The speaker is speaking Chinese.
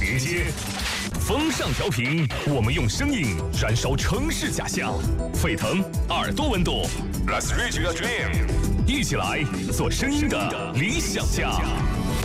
连接。风尚调频，我们用声音燃烧城市假象，沸腾耳朵温度。Let's reach your dream， 一起来做声音的理想家。